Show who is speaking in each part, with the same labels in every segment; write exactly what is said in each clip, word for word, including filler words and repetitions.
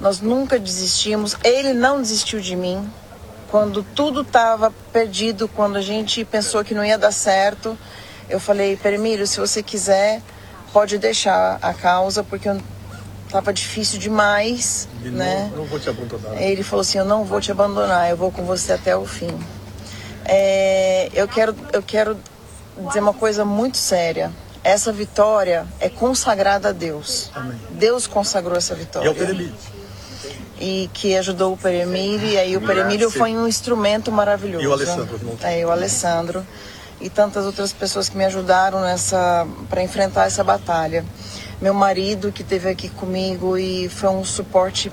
Speaker 1: Nós nunca desistimos, ele não desistiu de mim. Quando tudo estava perdido, quando a gente pensou que não ia dar certo, eu falei, Peremílio, se você quiser, pode deixar a causa, porque eu estava difícil demais,
Speaker 2: e
Speaker 1: né?
Speaker 2: Não, não vou te abandonar.
Speaker 1: Ele falou assim, eu não vou te abandonar, eu vou com você até o fim. É, eu quero, eu quero dizer uma coisa muito séria. Essa vitória é consagrada a Deus.
Speaker 2: Amém.
Speaker 1: Deus consagrou essa vitória.
Speaker 2: E ao Peremílio.
Speaker 1: E que ajudou o Peremílio, e aí o Peremílio foi um instrumento maravilhoso.
Speaker 2: E o Alessandro. Não...
Speaker 1: É, o Alessandro. E tantas outras pessoas que me ajudaram nessa para enfrentar essa batalha. Meu marido, que esteve aqui comigo e foi um suporte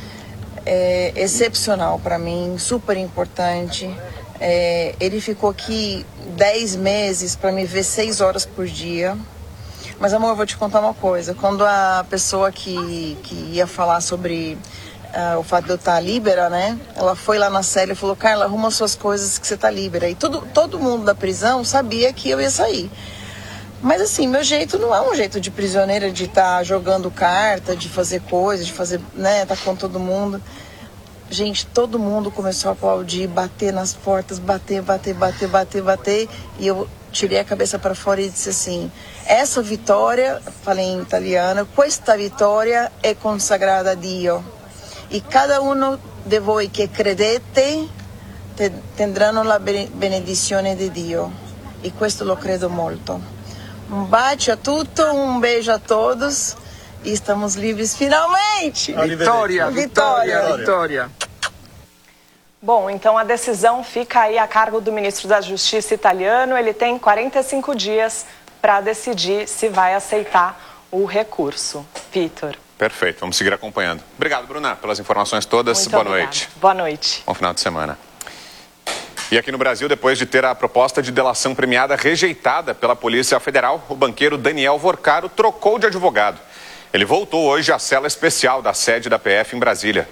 Speaker 1: é, excepcional para mim, super importante. É, ele ficou aqui dez meses para me ver seis horas por dia. Mas, amor, eu vou te contar uma coisa. Quando a pessoa que, que ia falar sobre uh, o fato de eu estar líbera, né? Ela foi lá na cela e falou, Carla, arruma suas coisas que você está líbera. E tudo, todo mundo da prisão sabia que eu ia sair. Mas, assim, meu jeito não é um jeito de prisioneira, de estar tá jogando carta, de fazer coisas, de fazer, né, tá com todo mundo. Gente, todo mundo começou a aplaudir, bater nas portas, bater, bater, bater, bater, bater. E eu tirei a cabeça para fora e disse assim, essa vitória, falei em italiano, questa vittoria è consagrata a Dio. E cada uno de voi che credete te, tendranno la benedizione di Dio. E questo lo credo molto. Um bate a tudo, um beijo a todos. E estamos livres finalmente!
Speaker 3: Vitória, vitória, vitória!
Speaker 4: Bom, então a decisão fica aí a cargo do ministro da Justiça italiano. Ele tem quarenta e cinco dias para decidir se vai aceitar o recurso. Vitor.
Speaker 5: Perfeito, vamos seguir acompanhando. Obrigado, Bruna, pelas informações todas.
Speaker 4: Muito
Speaker 5: Boa
Speaker 4: obrigada.
Speaker 5: noite.
Speaker 4: Boa noite.
Speaker 5: Bom final de semana. E aqui no Brasil, depois de ter a proposta de delação premiada rejeitada pela Polícia Federal, o banqueiro Daniel Vorcaro trocou de advogado. Ele voltou hoje à cela especial da sede da P F em Brasília.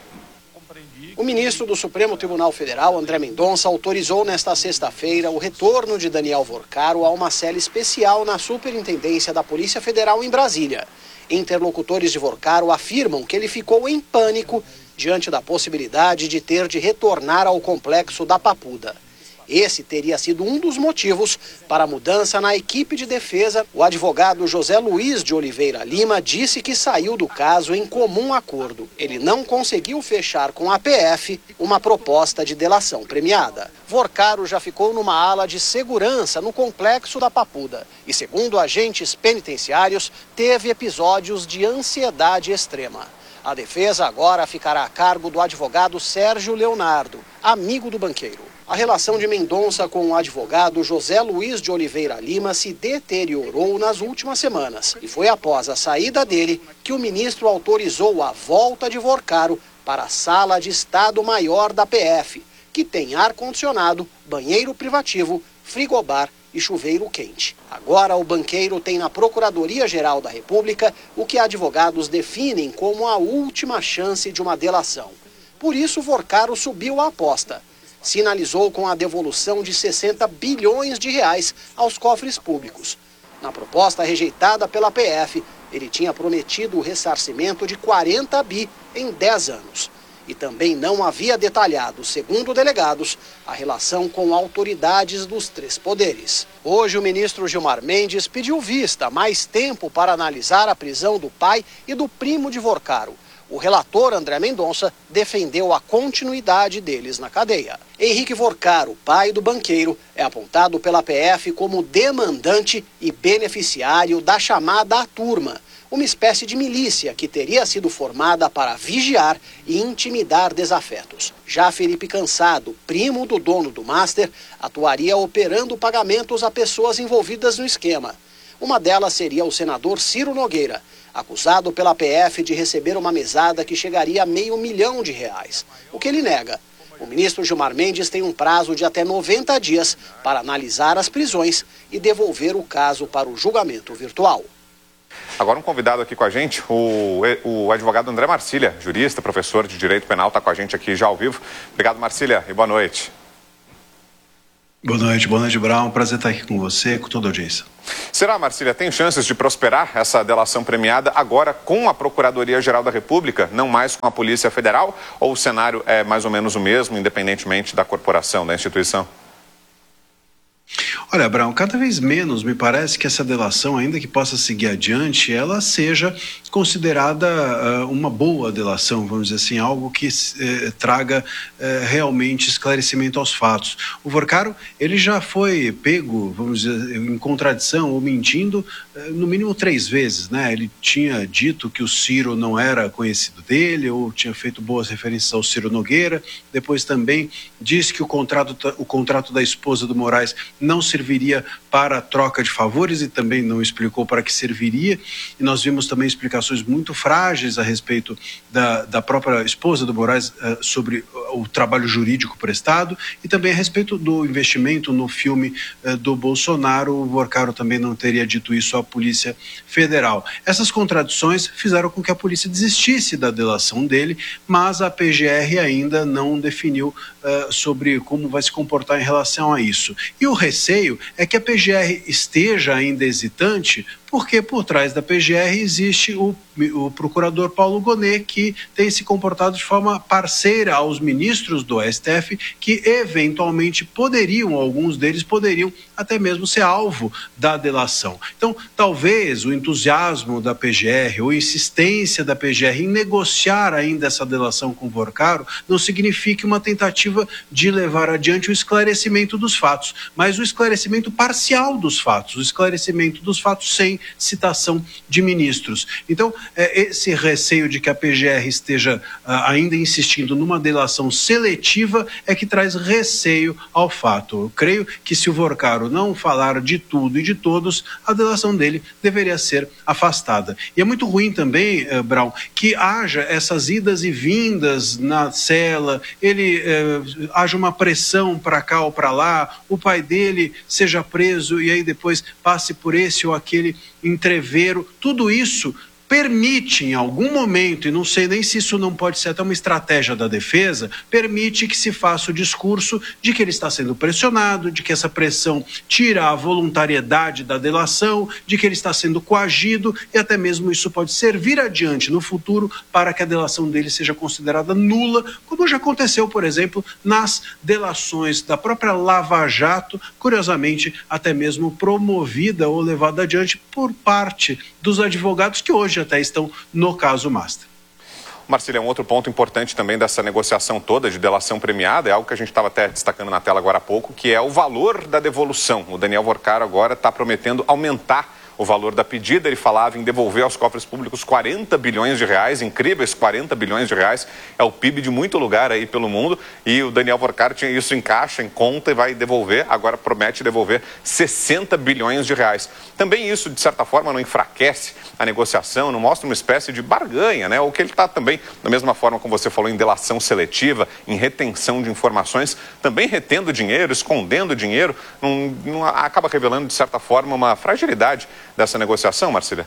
Speaker 6: O ministro do Supremo Tribunal Federal, André Mendonça, autorizou nesta sexta-feira o retorno de Daniel Vorcaro a uma cela especial na Superintendência da Polícia Federal em Brasília. Interlocutores de Vorcaro afirmam que ele ficou em pânico diante da possibilidade de ter de retornar ao complexo da Papuda. Esse teria sido um dos motivos para a mudança na equipe de defesa. O advogado José Luiz de Oliveira Lima disse que saiu do caso em comum acordo. Ele não conseguiu fechar com a P F uma proposta de delação premiada. Vorcaro já ficou numa ala de segurança no complexo da Papuda e, segundo agentes penitenciários, teve episódios de ansiedade extrema. A defesa agora ficará a cargo do advogado Sérgio Leonardo, amigo do banqueiro. A relação de Mendonça com o advogado José Luiz de Oliveira Lima se deteriorou nas últimas semanas. E foi após a saída dele que o ministro autorizou a volta de Vorcaro para a sala de Estado-Maior da P F, que tem ar-condicionado, banheiro privativo, frigobar e chuveiro quente. Agora o banqueiro tem na Procuradoria-Geral da República o que advogados definem como a última chance de uma delação. Por isso, Vorcaro subiu a aposta. Sinalizou com a devolução de sessenta bilhões de reais aos cofres públicos. Na proposta rejeitada pela P F, ele tinha prometido o ressarcimento de quarenta bi em dez anos. E também não havia detalhado, segundo delegados, a relação com autoridades dos três poderes. Hoje, o ministro Gilmar Mendes pediu vista, mais tempo para analisar a prisão do pai e do primo de Vorcaro. O relator André Mendonça defendeu a continuidade deles na cadeia. Henrique Vorcaro, pai do banqueiro, é apontado pela P F como demandante e beneficiário da chamada Turma, uma espécie de milícia que teria sido formada para vigiar e intimidar desafetos. Já Felipe Cansado, primo do dono do Master, atuaria operando pagamentos a pessoas envolvidas no esquema. Uma delas seria o senador Ciro Nogueira, acusado pela P F de receber uma mesada que chegaria a meio milhão de reais, o que ele nega. O ministro Gilmar Mendes tem um prazo de até noventa dias para analisar as prisões e devolver o caso para o julgamento virtual.
Speaker 5: Agora um convidado aqui com a gente, o, o advogado André Marcília, jurista, professor de Direito Penal, está com a gente aqui já ao vivo. Obrigado, Marcília, e boa noite.
Speaker 2: Boa noite, boa noite, Brown. Prazer estar aqui com você, com toda a audiência.
Speaker 5: Será, Marcília, tem chances de prosperar essa delação premiada agora com a Procuradoria-Geral da República, não mais com a Polícia Federal? Ou o cenário é mais ou menos o mesmo, independentemente da corporação, da instituição?
Speaker 2: Olha, Brown, cada vez menos me parece que essa delação, ainda que possa seguir adiante, ela seja considerada uh, uma boa delação, vamos dizer assim, algo que eh, traga eh, realmente esclarecimento aos fatos. O Vorcaro, ele já foi pego, vamos dizer, em contradição ou mentindo, eh, no mínimo três vezes, né? Ele tinha dito que o Ciro não era conhecido dele, ou tinha feito boas referências ao Ciro Nogueira, depois também disse que o contrato, o contrato da esposa do Moraes não serviria para a troca de favores e também não explicou para que serviria, e nós vimos também explicações muito frágeis a respeito da, da própria esposa do Moraes uh, sobre o trabalho jurídico prestado e também a respeito do investimento no filme uh, do Bolsonaro. O Vorcaro também não teria dito isso à Polícia Federal. Essas contradições fizeram com que a polícia desistisse da delação dele, mas a P G R ainda não definiu uh, sobre como vai se comportar em relação a isso. E o receio é que a P G R esteja ainda hesitante, porque por trás da P G R existe o, o procurador Paulo Gonet, que tem se comportado de forma parceira aos ministros do S T F, que eventualmente poderiam, alguns deles poderiam até mesmo ser alvo da delação. Então, talvez o entusiasmo da P G R ou a insistência da P G R em negociar ainda essa delação com o Vorcaro não signifique uma tentativa de levar adiante o esclarecimento dos fatos, mas o esclarecimento parcial dos fatos, o esclarecimento dos fatos sem citação de ministros. Então, é, esse receio de que a P G R esteja uh, ainda insistindo numa delação seletiva é que traz receio ao fato. Eu creio que se o Vorcaro não falar de tudo e de todos, a delação dele deveria ser afastada. E é muito ruim também, uh, Brown, que haja essas idas e vindas na cela, ele uh, haja uma pressão para cá ou para lá, o pai dele seja preso e aí depois passe por esse ou aquele entreveiro. Tudo isso permite em algum momento, e não sei nem se isso não pode ser até uma estratégia da defesa, permite que se faça o discurso de que ele está sendo pressionado, de que essa pressão tira a voluntariedade da delação, de que ele está sendo coagido, e até mesmo isso pode servir adiante no futuro para que a delação dele seja considerada nula, como já aconteceu, por exemplo, nas delações da própria Lava Jato, curiosamente até mesmo promovida ou levada adiante por parte dos advogados que hoje até estão no caso Master.
Speaker 5: Marcília, um outro ponto importante também dessa negociação toda de delação premiada é algo que a gente estava até destacando na tela agora há pouco, que é o valor da devolução. O Daniel Vorcaro agora está prometendo aumentar o valor da pedida. Ele falava em devolver aos cofres públicos quarenta bilhões de reais, incríveis quarenta bilhões de reais, é o P I B de muito lugar aí pelo mundo, e o Daniel Vorcaro tinha isso em caixa, em conta, e vai devolver, agora promete devolver sessenta bilhões de reais. Também isso, de certa forma, não enfraquece a negociação, não mostra uma espécie de barganha, né? O que ele está também, da mesma forma como você falou, em delação seletiva, em retenção de informações, também retendo dinheiro, escondendo dinheiro, não, não acaba revelando, de certa forma, uma fragilidade dessa negociação, Marcília?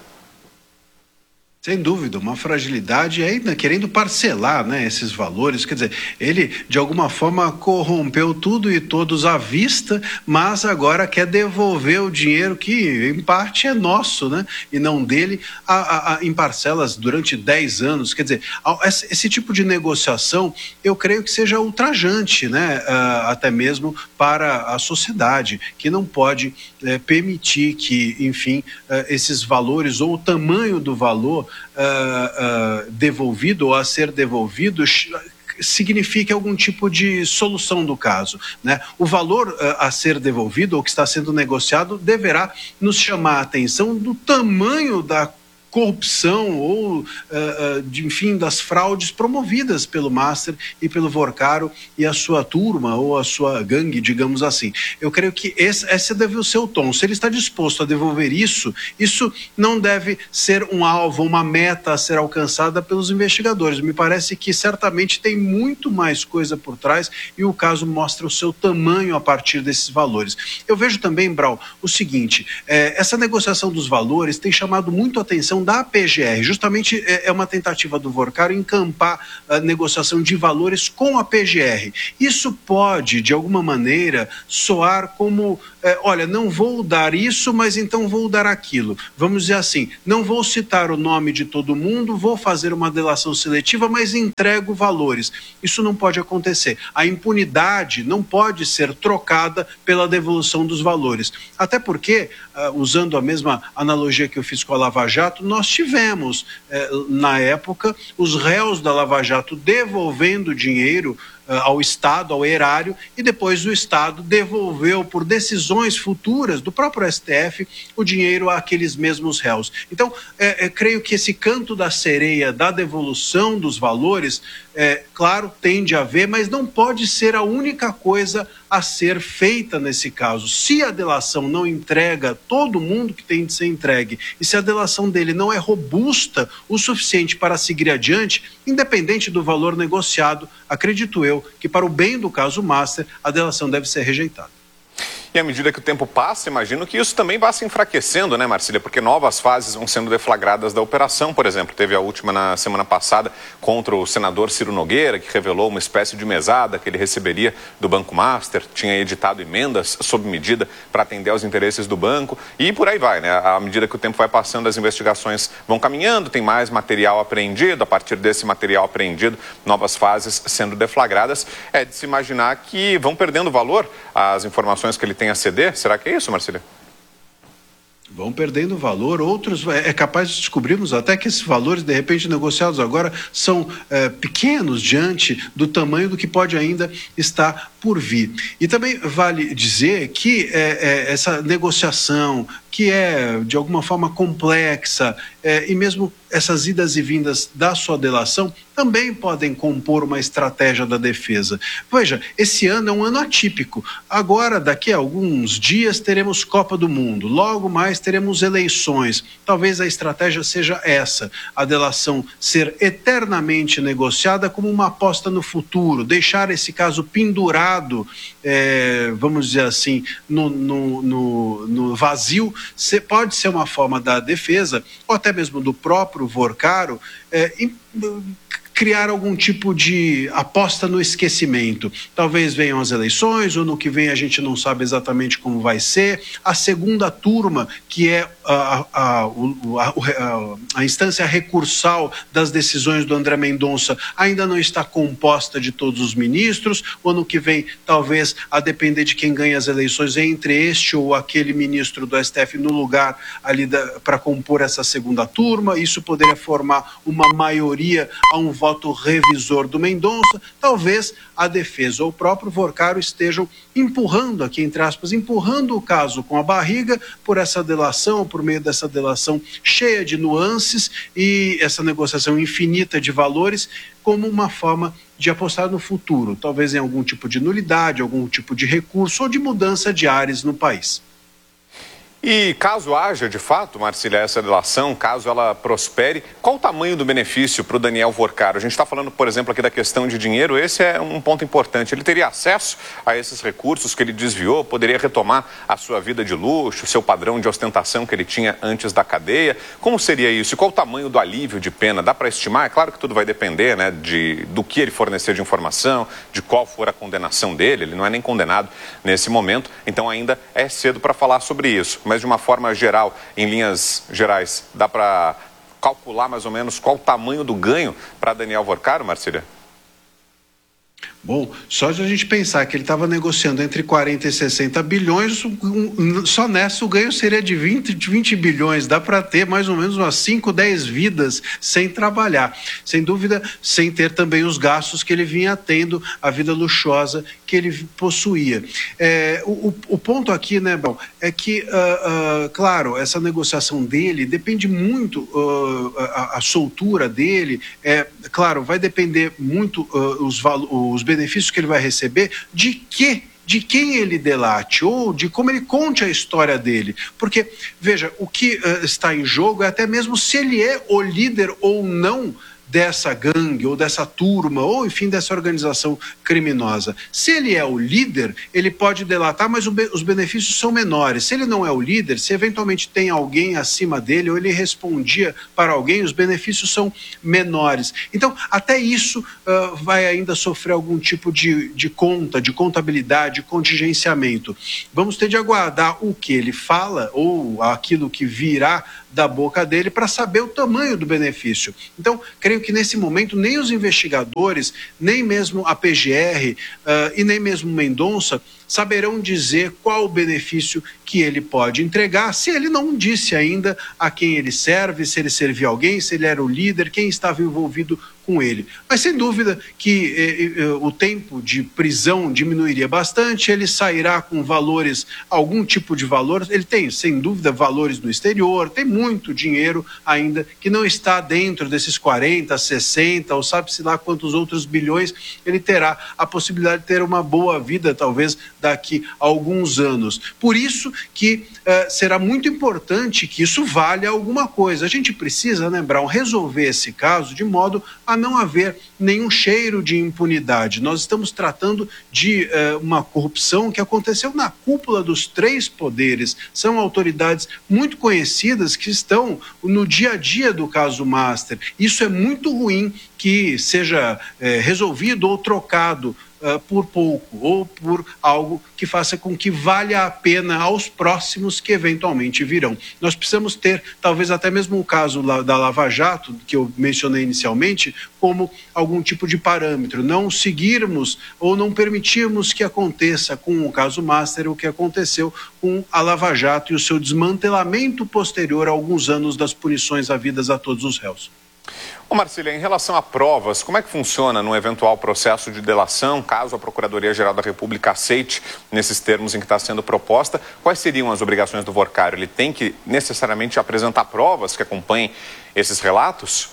Speaker 2: Sem dúvida, uma fragilidade e ainda querendo parcelar, né, esses valores. Quer dizer, ele de alguma forma corrompeu tudo e todos à vista, mas agora quer devolver o dinheiro que em parte é nosso, né, e não dele, a, a, a, em parcelas durante dez anos. Quer dizer, esse, esse tipo de negociação eu creio que seja ultrajante, né, uh, até mesmo para a sociedade, que não pode uh, permitir que, enfim, uh, esses valores ou o tamanho do valor Uh, uh, devolvido ou a ser devolvido signifique algum tipo de solução do caso, né? O valor uh, a ser devolvido ou que está sendo negociado deverá nos chamar a atenção do tamanho da corrupção ou, uh, uh, de, enfim, das fraudes promovidas pelo Master e pelo Vorcaro e a sua turma ou a sua gangue, digamos assim. Eu creio que esse, esse deve ser o tom. Se ele está disposto a devolver isso, isso não deve ser um alvo, uma meta a ser alcançada pelos investigadores. Me parece que certamente tem muito mais coisa por trás e o caso mostra o seu tamanho a partir desses valores. Eu vejo também, Brau, o seguinte, é, essa negociação dos valores tem chamado muito a atenção da P G R. Justamente é, é uma tentativa do Vorcaro encampar a negociação de valores com a P G R. Isso pode, de alguma maneira, soar como, é, olha, não vou dar isso, mas então vou dar aquilo. Vamos dizer assim, não vou citar o nome de todo mundo, vou fazer uma delação seletiva, mas entrego valores. Isso não pode acontecer. A impunidade não pode ser trocada pela devolução dos valores. Até porque, uh, usando a mesma analogia que eu fiz com a Lava Jato, nós tivemos, eh, na época, os réus da Lava Jato devolvendo dinheiro uh, ao Estado, ao erário, e depois o Estado devolveu, por decisões futuras do próprio S T F, o dinheiro àqueles mesmos réus. Então, eh, eh, creio que esse canto da sereia da devolução dos valores, eh, claro, tende a haver, mas não pode ser a única coisa a ser feita nesse caso. Se a delação não entrega todo mundo que tem de ser entregue, e se a delação dele não é robusta o suficiente para seguir adiante, independente do valor negociado, acredito eu que, para o bem do caso Master, a delação deve ser rejeitada.
Speaker 5: E à medida que o tempo passa, imagino que isso também vai se enfraquecendo, né, Marcília? Porque novas fases vão sendo deflagradas da operação, por exemplo. Teve a última na semana passada contra o senador Ciro Nogueira, que revelou uma espécie de mesada que ele receberia do Banco Master, tinha editado emendas sob medida para atender aos interesses do banco, e por aí vai, né? À medida que o tempo vai passando, as investigações vão caminhando, tem mais material apreendido, a partir desse material apreendido, novas fases sendo deflagradas. É de se imaginar que vão perdendo valor as informações que ele tem a ceder? Será que é isso, Marcília?
Speaker 2: Vão perdendo valor, outros, é capaz de descobrirmos até que esses valores, de repente, negociados agora, são é, pequenos diante do tamanho do que pode ainda estar por vir. E também vale dizer que é, é, essa negociação, que é de alguma forma complexa, é, e mesmo essas idas e vindas da sua delação, também podem compor uma estratégia da defesa. Veja, esse ano é um ano atípico. Agora, daqui a alguns dias, teremos Copa do Mundo. Logo mais teremos eleições. Talvez a estratégia seja essa, a delação ser eternamente negociada como uma aposta no futuro, deixar esse caso pendurado, é, vamos dizer assim, no, no, no, no vazio. Se, pode ser uma forma da defesa, ou até mesmo do próprio Vorcaro, é, em, criar algum tipo de aposta no esquecimento. Talvez venham as eleições, ou no que vem a gente não sabe exatamente como vai ser. A segunda turma, que é a, a, a, a, a instância recursal das decisões do André Mendonça, ainda não está composta de todos os ministros. O ano que vem, talvez, a depender de quem ganha as eleições, entre este ou aquele ministro do S T F no lugar ali para compor essa segunda turma. Isso poderia formar uma maioria a um voto revisor do Mendonça. Talvez a defesa ou o próprio Vorcaro estejam empurrando, aqui entre aspas, empurrando o caso com a barriga por essa delação, por meio dessa delação cheia de nuances e essa negociação infinita de valores, como uma forma de apostar no futuro, talvez em algum tipo de nulidade, algum tipo de recurso ou de mudança de ares no país.
Speaker 5: E caso haja, de fato, Marcília, essa delação, caso ela prospere, qual o tamanho do benefício para o Daniel Vorcaro? A gente está falando, por exemplo, aqui da questão de dinheiro, esse é um ponto importante. Ele teria acesso a esses recursos que ele desviou, poderia retomar a sua vida de luxo, seu padrão de ostentação que ele tinha antes da cadeia. Como seria isso? E qual o tamanho do alívio de pena? Dá para estimar? É claro que tudo vai depender, né, de, do que ele fornecer de informação, de qual for a condenação dele. Ele não é nem condenado nesse momento, então ainda é cedo para falar sobre isso. Mas de uma forma geral, em linhas gerais, dá para calcular mais ou menos qual o tamanho do ganho para Daniel Vorcaro, Marcília?
Speaker 2: Bom, só de a gente pensar que ele estava negociando entre quarenta e sessenta bilhões, só nessa o ganho seria de vinte, de vinte bilhões. Dá para ter mais ou menos umas cinco, dez vidas sem trabalhar. Sem dúvida, sem ter também os gastos que ele vinha tendo, a vida luxuosa que ele possuía. É, o, o ponto aqui, né, bom, é que, uh, uh, claro, essa negociação dele depende muito, uh, a, a soltura dele, é, claro, vai depender muito uh, os, os benefícios que ele vai receber, de que de quem ele delate, ou de como ele conte a história dele. Porque, veja, o que uh, está em jogo é até mesmo se ele é o líder ou não dessa gangue ou dessa turma ou, enfim, dessa organização criminosa. Se ele é o líder, ele pode delatar, mas o be- os benefícios são menores. Se ele não é o líder, se eventualmente tem alguém acima dele ou ele respondia para alguém, os benefícios são menores. Então, até isso uh, vai ainda sofrer algum tipo de, de conta, de contabilidade, de contingenciamento. Vamos ter de aguardar o que ele fala ou aquilo que virá da boca dele para saber o tamanho do benefício. Então, creio que nesse momento nem os investigadores, nem mesmo a P G R uh, e nem mesmo Mendonça saberão dizer qual o benefício que ele pode entregar, se ele não disse ainda a quem ele serve, se ele servia alguém, se ele era o líder, quem estava envolvido com ele. Mas sem dúvida que eh, eh, o tempo de prisão diminuiria bastante, ele sairá com valores, algum tipo de valor, ele tem sem dúvida valores no exterior, tem muito dinheiro ainda que não está dentro desses quarenta, sessenta ou sabe-se lá quantos outros bilhões, ele terá a possibilidade de ter uma boa vida talvez daqui a alguns anos. Por isso que uh, será muito importante que isso valha alguma coisa. A gente precisa, né, Brown, resolver esse caso de modo a não haver nenhum cheiro de impunidade. Nós estamos tratando de uh, uma corrupção que aconteceu na cúpula dos três poderes. São autoridades muito conhecidas que estão no dia a dia do caso Master. Isso é muito ruim que seja uh, resolvido ou trocado Uh, por pouco ou por algo que faça com que valha a pena aos próximos que eventualmente virão. Nós precisamos ter, talvez até mesmo o caso da Lava Jato, que eu mencionei inicialmente, como algum tipo de parâmetro. Não seguirmos ou não permitirmos que aconteça com o caso Master o que aconteceu com a Lava Jato e o seu desmantelamento posterior a alguns anos das punições havidas a todos os réus.
Speaker 5: Ô Marcília, em relação a provas, como é que funciona no eventual processo de delação, caso a Procuradoria-Geral da República aceite nesses termos em que está sendo proposta? Quais seriam as obrigações do Vorcário? Ele tem que necessariamente apresentar provas que acompanhem esses relatos?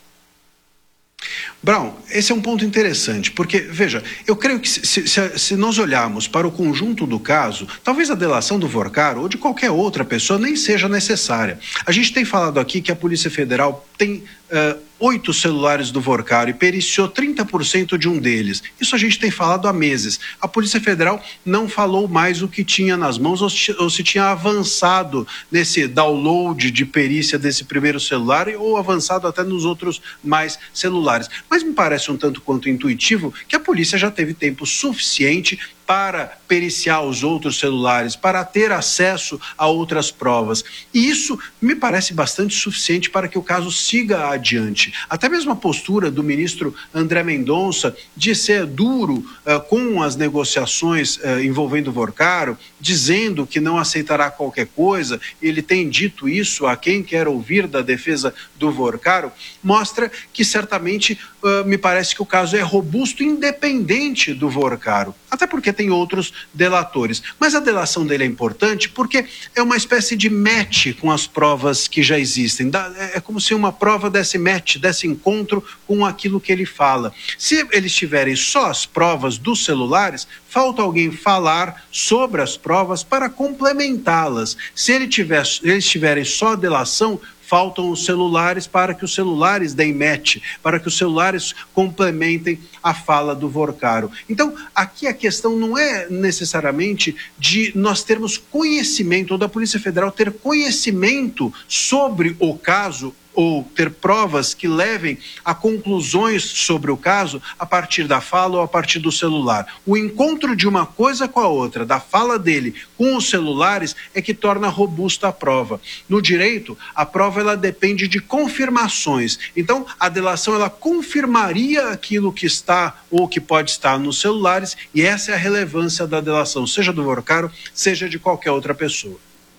Speaker 2: Brown, esse é um ponto interessante, porque, veja, eu creio que se, se, se nós olharmos para o conjunto do caso, talvez a delação do Vorcário ou de qualquer outra pessoa nem seja necessária. A gente tem falado aqui que a Polícia Federal tem uh, oito celulares do Vorcário e periciou trinta por cento de um deles. Isso a gente tem falado há meses. A Polícia Federal não falou mais o que tinha nas mãos ou se, ou se tinha avançado nesse download de perícia desse primeiro celular ou avançado até nos outros mais celulares. Mas me parece um tanto quanto intuitivo que a polícia já teve tempo suficiente para periciar os outros celulares, para ter acesso a outras provas. E isso me parece bastante suficiente para que o caso siga adiante. Até mesmo a postura do ministro André Mendonça de ser duro uh, com as negociações uh, envolvendo o Vorcário, dizendo que não aceitará qualquer coisa, ele tem dito isso a quem quer ouvir da defesa do Vorcário, mostra que certamente uh, me parece que o caso é robusto, independente do Vorcário. Até porque tem outros delatores. Mas a delação dele é importante porque é uma espécie de match com as provas que já existem. É como se uma prova desse match, desse encontro com aquilo que ele fala. Se eles tiverem só as provas dos celulares, falta alguém falar sobre as provas para complementá-las. Se ele tiver, eles tiverem só a delação, faltam os celulares para que os celulares deem match, para que os celulares complementem a fala do Vorcário. Então, aqui a questão não é necessariamente de nós termos conhecimento, ou da Polícia Federal ter conhecimento sobre o caso, ou ter provas que levem a conclusões sobre o caso a partir da fala ou a partir do celular. O encontro de uma coisa com a outra, da fala dele com os celulares, é que torna robusta a prova. No direito, a prova ela depende de confirmações. Então, a delação ela confirmaria aquilo que está ou que pode estar nos celulares, e essa é a relevância da delação, seja do Vorcário, seja de qualquer outra pessoa.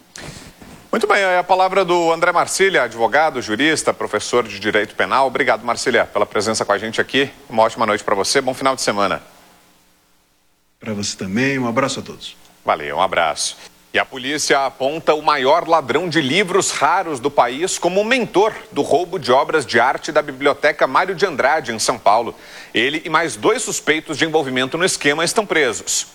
Speaker 5: Muito bem, é a palavra do André Marcília, advogado, jurista, professor de Direito Penal. Obrigado, Marcília, pela presença com a gente aqui. Uma ótima noite para você, bom final de semana.
Speaker 2: Para você também, um abraço a todos.
Speaker 5: Valeu, um abraço. E a polícia aponta o maior ladrão de livros raros do país como o mentor do roubo de obras de arte da Biblioteca Mário de Andrade, em São Paulo. Ele e mais dois suspeitos de envolvimento no esquema estão presos.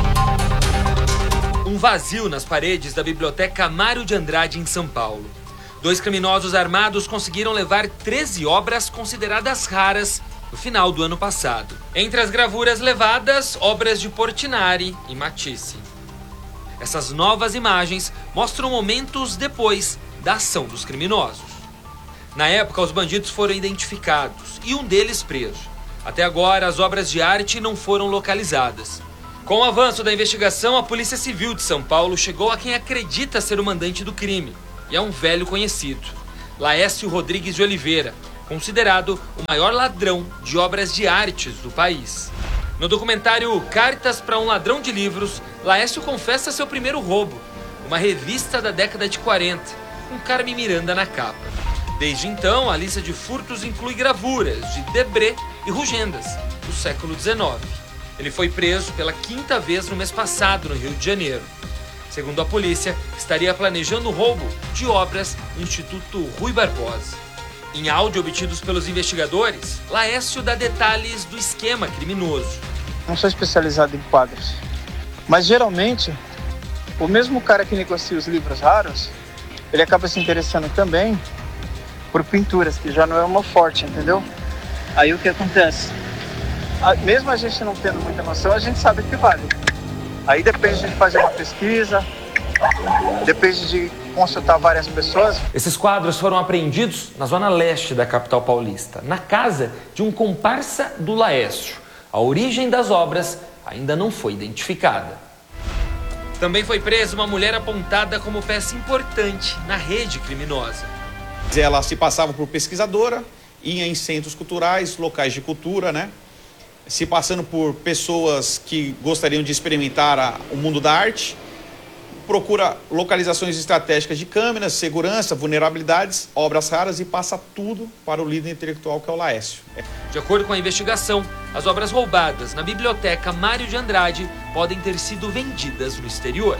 Speaker 7: Um vazio nas paredes da Biblioteca Mário de Andrade, em São Paulo. Dois criminosos armados conseguiram levar treze obras consideradas raras no final do ano passado. Entre as gravuras levadas, obras de Portinari e Matisse. Essas novas imagens mostram momentos depois da ação dos criminosos. Na época, os bandidos foram identificados e um deles preso. Até agora, as obras de arte não foram localizadas. Com o avanço da investigação, a Polícia Civil de São Paulo chegou a quem acredita ser o mandante do crime. E é um velho conhecido, Laércio Rodrigues de Oliveira, considerado o maior ladrão de obras de artes do país. No documentário Cartas para um Ladrão de Livros, Laércio confessa seu primeiro roubo, uma revista da década de quarenta, com Carmen Miranda na capa. Desde então, a lista de furtos inclui gravuras de Debré e Rugendas, do século dezenove. Ele foi preso pela quinta vez no mês passado, no Rio de Janeiro. Segundo a polícia, estaria planejando o roubo de obras no Instituto Rui Barbosa. Em áudio obtidos pelos investigadores, Laércio dá detalhes do esquema criminoso.
Speaker 8: Não sou especializado em quadros, mas geralmente o mesmo cara que negocia os livros raros, ele acaba se interessando também por pinturas, que já não é uma forte, entendeu? Aí o que acontece? Mesmo a gente não tendo muita noção, a gente sabe que vale. Aí depende de fazer uma pesquisa, depende de consultar várias pessoas.
Speaker 7: Esses quadros foram apreendidos na zona leste da capital paulista, na casa de um comparsa do Laércio. A origem das obras ainda não foi identificada. Também foi presa uma mulher apontada como peça importante na rede criminosa.
Speaker 9: Ela se passava por pesquisadora, ia em centros culturais, locais de cultura, né? Se passando por pessoas que gostariam de experimentar a, o mundo da arte, procura localizações estratégicas de câmeras, segurança, vulnerabilidades, obras raras e passa tudo para o líder intelectual que é o Laércio.
Speaker 7: De acordo com a investigação, as obras roubadas na Biblioteca Mário de Andrade podem ter sido vendidas no exterior.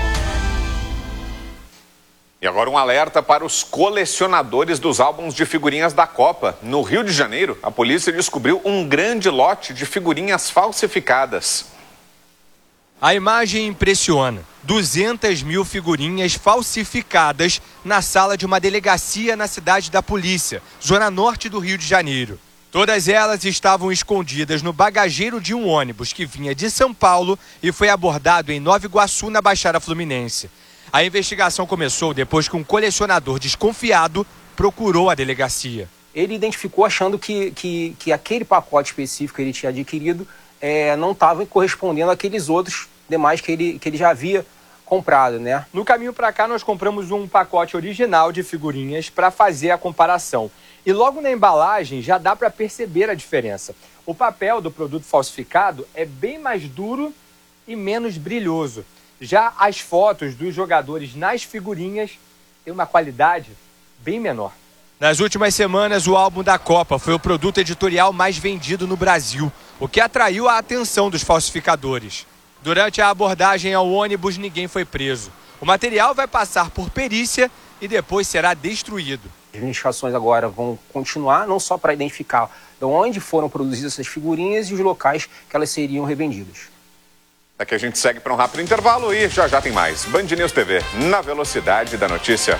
Speaker 5: E agora um alerta para os colecionadores dos álbuns de figurinhas da Copa. No Rio de Janeiro, a polícia descobriu um grande lote de figurinhas falsificadas.
Speaker 10: A imagem impressiona. duzentas mil figurinhas falsificadas na sala de uma delegacia na cidade da polícia, zona norte do Rio de Janeiro. Todas elas estavam escondidas no bagageiro de um ônibus que vinha de São Paulo e foi abordado em Nova Iguaçu, na Baixada Fluminense. A investigação começou depois que um colecionador desconfiado procurou a delegacia.
Speaker 11: Ele identificou achando que, que, que aquele pacote específico que ele tinha adquirido é, não estava correspondendo àqueles outros demais que ele, que ele já havia comprado, né?
Speaker 10: No caminho para cá, nós compramos um pacote original de figurinhas para fazer a comparação. E logo na embalagem já dá para perceber a diferença. O papel do produto falsificado é bem mais duro e menos brilhoso. Já as fotos dos jogadores nas figurinhas têm uma qualidade bem menor. Nas últimas semanas, o álbum da Copa foi o produto editorial mais vendido no Brasil, o que atraiu a atenção dos falsificadores. Durante a abordagem ao ônibus, ninguém foi preso. O material vai passar por perícia e depois será destruído.
Speaker 11: As investigações agora vão continuar, não só para identificar de onde foram produzidas essas figurinhas e os locais que elas seriam revendidas.
Speaker 5: Daqui a gente segue para um rápido intervalo e já já tem mais. Band News T V, na velocidade da notícia.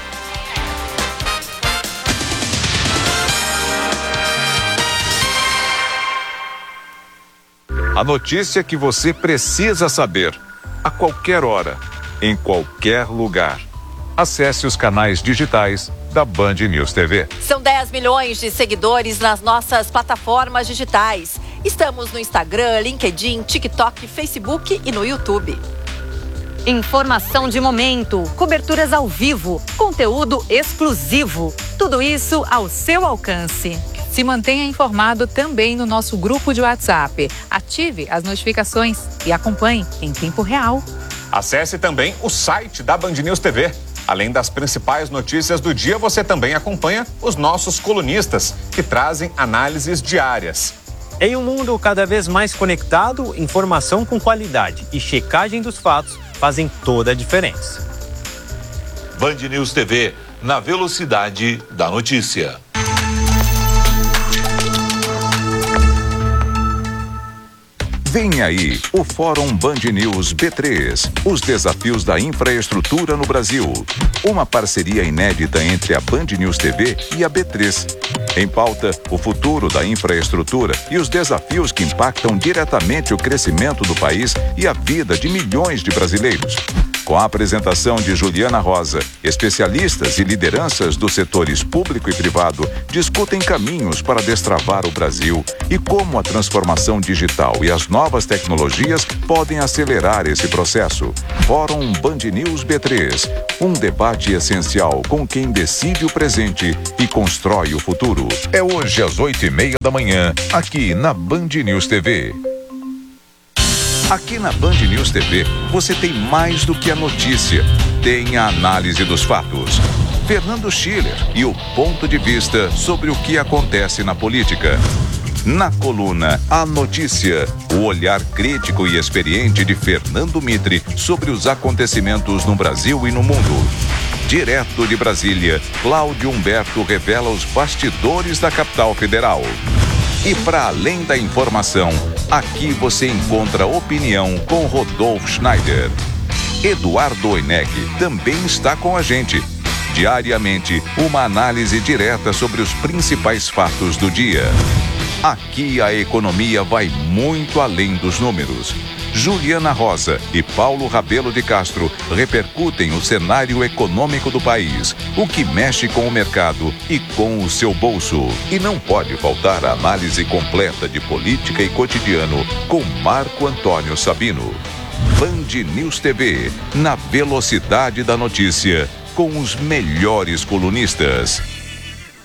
Speaker 12: A notícia que você precisa saber, a qualquer hora, em qualquer lugar. Acesse os canais digitais da Band News T V.
Speaker 13: São dez milhões de seguidores nas nossas plataformas digitais. Estamos no Instagram, LinkedIn, TikTok, Facebook e no YouTube. Informação de momento, coberturas ao vivo, conteúdo exclusivo. Tudo isso ao seu alcance.
Speaker 14: Se mantenha informado também no nosso grupo de WhatsApp. Ative as notificações e acompanhe em tempo real.
Speaker 5: Acesse também o site da Band News T V. Além das principais notícias do dia, você também acompanha os nossos colunistas, que trazem análises diárias.
Speaker 15: Em um mundo cada vez mais conectado, informação com qualidade e checagem dos fatos fazem toda a diferença.
Speaker 12: Band News T V, na velocidade da notícia. Vem aí o Fórum Band News B três, os desafios da infraestrutura no Brasil. Uma parceria inédita entre a Band News T V e a B três. Em pauta, o futuro da infraestrutura e os desafios que impactam diretamente o crescimento do país e a vida de milhões de brasileiros. Com a apresentação de Juliana Rosa, especialistas e lideranças dos setores público e privado discutem caminhos para destravar o Brasil e como a transformação digital e as novas tecnologias podem acelerar esse processo. Fórum Band News B três, um debate essencial com quem decide o presente e constrói o futuro. É hoje às oito e meia da manhã, aqui na Band News T V. Aqui na Band News T V, você tem mais do que a notícia. Tem a análise dos fatos. Fernando Schiller e o ponto de vista sobre o que acontece na política. Na coluna A Notícia, o olhar crítico e experiente de Fernando Mitre sobre os acontecimentos no Brasil e no mundo. Direto de Brasília, Cláudio Humberto revela os bastidores da capital federal. E para além da informação, aqui você encontra opinião com Rodolfo Schneider. Eduardo Oineg também está com a gente. Diariamente, uma análise direta sobre os principais fatos do dia. Aqui a economia vai muito além dos números. Juliana Rosa e Paulo Rabelo de Castro repercutem o cenário econômico do país, o que mexe com o mercado e com o seu bolso. E não pode faltar a análise completa de política e cotidiano com Marco Antônio Sabino. Band News T V, na velocidade da notícia, com os melhores colunistas.